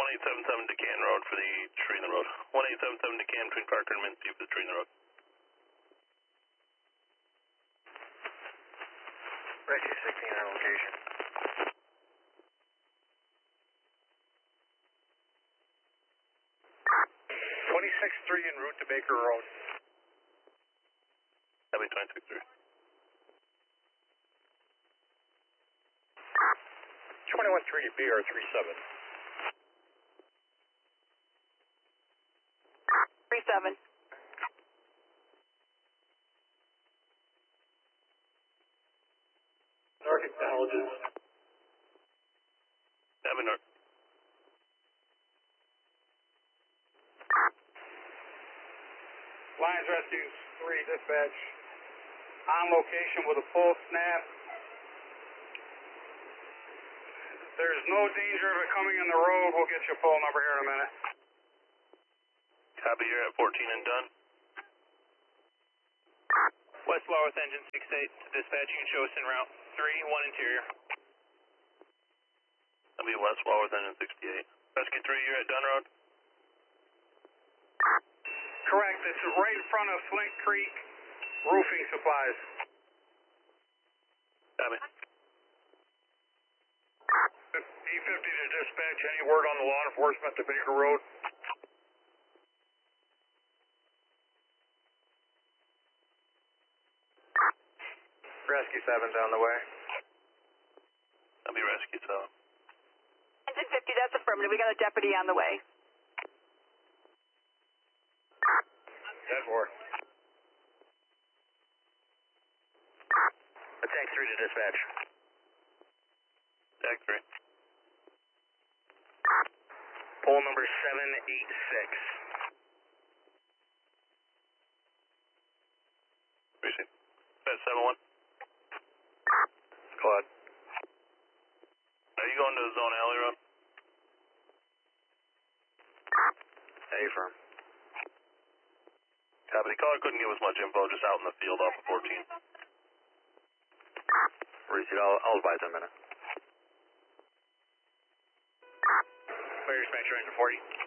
1877 Decan Road for the tree in the road. 1877 Decan between Parker and Mincy for the tree in the road. Rescue 16 on location. .26-3 en route to Baker Road. That'll be 26-3. 21-3 to BR-37. 37. North acknowledges. That'll be north. Lions Rescue 3 dispatch. On location with a full snap. There's no danger of it coming in the road. We'll get you a full number here in a minute. Copy, you're at 14 and done. West Walworth Engine 68 to dispatch. You can show us en route 3, 1 interior. That'll be West Walworth Engine 68. Rescue 3, you're at Dunn Road. Correct. This is right in front of Flint Creek Roofing Supplies. Copy. E50 to dispatch. Any word on the law enforcement to Baker Road? Rescue 7's on the way. That'll be Rescue 7. Engine 50, that's affirmative. We got a deputy on the way. 10-4. Attack 3 to dispatch. Tag 3. Pole number 786. Receive. That's 7-1. Claude. Are you going to Zone Alley Road? A-firm. Copy. The caller couldn't give us much info, just out in the field off of 14. Receive. I'll advise in a minute. Clear dispatch range to 40.